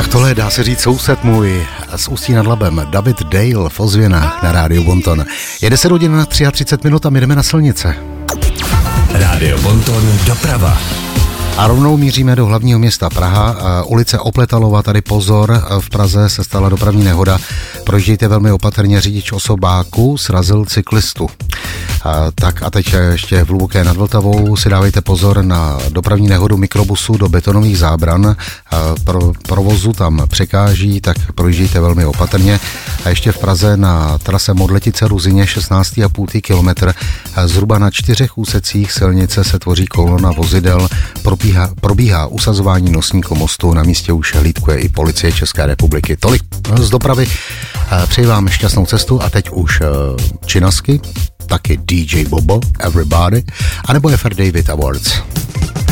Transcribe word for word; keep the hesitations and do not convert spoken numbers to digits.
tohle dá se říct soused můj z Ústí nad Labem, David Dale v ozvěnách na rádiu Bonton. Je deset hodin na třicet tři minut a my jdeme na silnice. Rádio Bonton doprava. A rovnou míříme do hlavního města Praha. Ulice Opletalova, tady pozor, v Praze se stala dopravní nehoda. Projíždějte velmi opatrně, řidič osobáku srazil cyklistu. A, tak a teď ještě v Hluboké nad Vltavou si dávejte pozor na dopravní nehodu mikrobusu do betonových zábran. A pro, provozu tam překáží, tak projíždějte velmi opatrně. A ještě v Praze na trase Modletice Ruzyně šestnáct celá pět kilometru. Zhruba na čtyřech úsecích silnice se tvoří kolona vozidel. Probíhá, probíhá usazování nosníku mostu, na místě už hlídkuje i policie České republiky. Tolik z dopravy. Přeji vám šťastnou cestu a teď už činasky, taky D J Bobo, Everybody, anebo F R David Awards.